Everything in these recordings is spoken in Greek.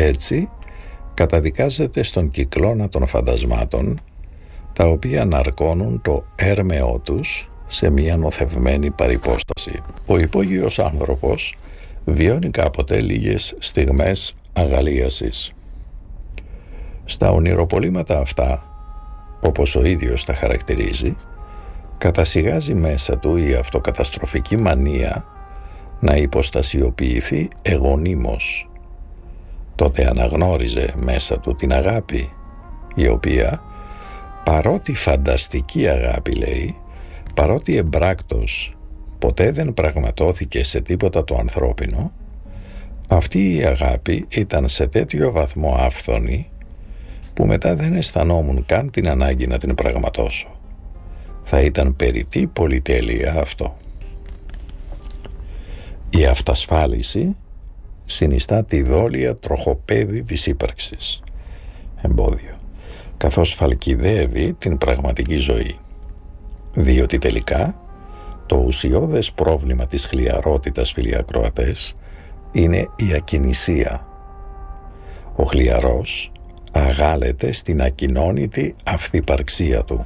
Έτσι καταδικάζεται στον κυκλώνα των φαντασμάτων, τα οποία ναρκώνουν το έρμεό τους σε μια νοθευμένη παρυπόσταση. Ο υπόγειος άνθρωπος βιώνει κάποτε λίγες στιγμές αγαλίασης. Στα ονειροπολίματα αυτά, όπως ο ίδιος τα χαρακτηρίζει, κατασυγάζει μέσα του η αυτοκαταστροφική μανία να υποστασιοποιηθεί εγωνίμως. Τότε αναγνώριζε μέσα του την αγάπη, η οποία, παρότι φανταστική αγάπη λέει, παρότι εμπράκτος ποτέ δεν πραγματώθηκε σε τίποτα το ανθρώπινο, αυτή η αγάπη ήταν σε τέτοιο βαθμό άφθονη που μετά δεν αισθανόμουν καν την ανάγκη να την πραγματώσω. Θα ήταν περιττή πολυτέλεια αυτό. Η αυτασφάλιση συνιστά τη δόλια τροχοπέδη της ύπαρξης, εμπόδιο, καθώς φαλκιδεύει την πραγματική ζωή. Διότι τελικά το ουσιώδες πρόβλημα της χλιαρότητας, φίλοι ακροατές, είναι η ακινησία. Ο χλιαρός αγάλεται στην ακινώνητη αυθυπαρξία του.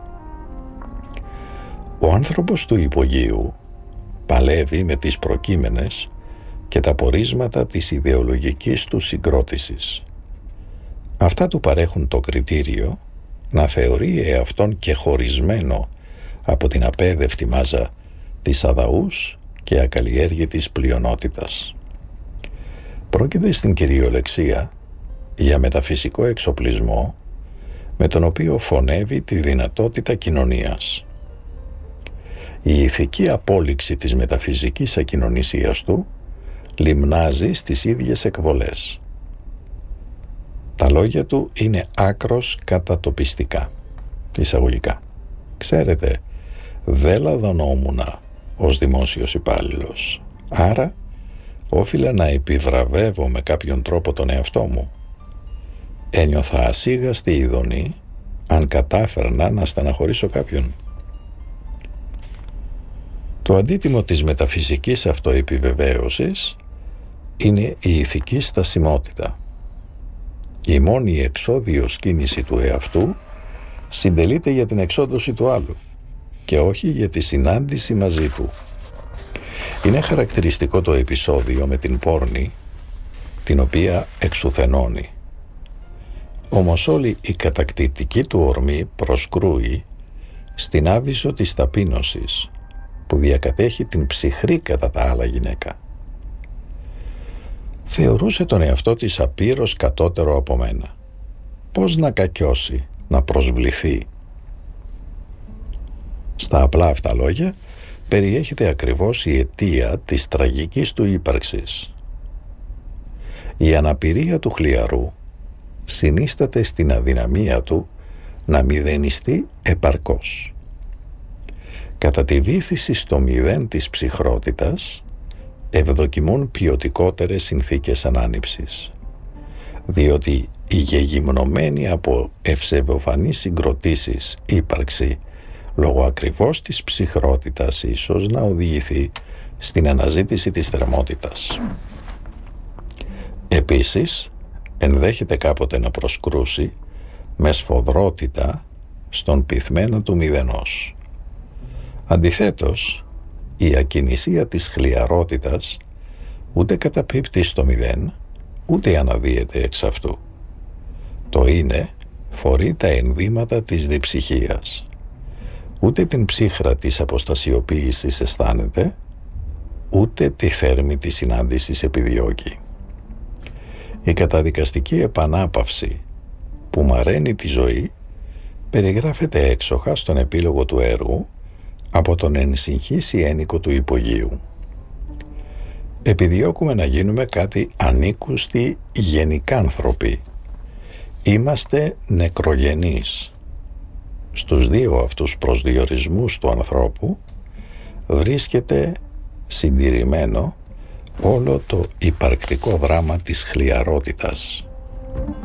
Ο άνθρωπος του υπογείου παλεύει με τις προκείμενες και τα πορίσματα της ιδεολογικής του συγκρότησης. Αυτά του παρέχουν το κριτήριο να θεωρεί εαυτόν και χωρισμένο από την απέδευτη μάζα της αδαούς και ακαλλιέργητης πλειονότητας. Πρόκειται στην κυριολεξία για μεταφυσικό εξοπλισμό με τον οποίο φωνεύει τη δυνατότητα κοινωνίας. Η ηθική απόλυξη της μεταφυσικής ακοινωνισίας του λιμνάζει στις ίδιες εκβολές. Τα λόγια του είναι άκρος κατατοπιστικά, εισαγωγικά. Ξέρετε, δεν λαδωνόμουνα ως δημόσιος υπάλληλος, άρα όφιλα να επιβραβεύω με κάποιον τρόπο τον εαυτό μου. Ένιωθα ασίγαστη ειδονή αν κατάφερνα να στεναχωρήσω κάποιον. Το αντίτιμο της μεταφυσικής αυτοεπιβεβαίωσης είναι η ηθική στασιμότητα. Η μόνη εξόδιος κίνηση του εαυτού συντελείται για την εξόντωση του άλλου και όχι για τη συνάντηση μαζί του. Είναι χαρακτηριστικό το επεισόδιο με την πόρνη, την οποία εξουθενώνει. Όμως όλη η κατακτητική του ορμή προσκρούει στην άβυσσο της ταπείνωσης που διακατέχει την ψυχρή κατά τα άλλα γυναίκα. Θεωρούσε τον εαυτό της απείρως κατώτερο από μένα. Πώς να κακιώσει, να προσβληθεί? Στα απλά αυτά λόγια περιέχεται ακριβώς η αιτία της τραγικής του ύπαρξης. Η αναπηρία του χλιαρού συνίσταται στην αδυναμία του να μηδενιστεί επαρκώς. Κατά τη βύθιση στο μηδέν της ψυχρότητας ευδοκιμούν ποιοτικότερες συνθήκες ανάνυψης, διότι η γεγυμνωμένη από ευσεβοφανείς συγκροτήσεις ύπαρξη λόγω ακριβώς της ψυχρότητας ίσως να οδηγηθεί στην αναζήτηση της θερμότητας. Επίσης, ενδέχεται κάποτε να προσκρούσει με σφοδρότητα στον πυθμένα του μηδενός. Αντιθέτως, η ακινησία της χλιαρότητας ούτε καταπίπτει στο μηδέν, ούτε αναδύεται εξ αυτού. Το είναι φορεί τα ενδύματα της διψυχίας. Ούτε την ψύχρα της αποστασιοποίησης αισθάνεται, ούτε τη θέρμη της συνάντησης επιδιώκει. Η καταδικαστική επανάπαυση που μαραίνει τη ζωή περιγράφεται έξοχα στον επίλογο του έργου από τον ενσυγχύση ένικο του υπογείου. Επιδιώκουμε να γίνουμε κάτι ανήκουστοι γενικάνθρωποι. Είμαστε νεκρογενείς. Στους δύο αυτούς προσδιορισμούς του ανθρώπου βρίσκεται συντηρημένο όλο το υπαρκτικό δράμα της χλιαρότητας.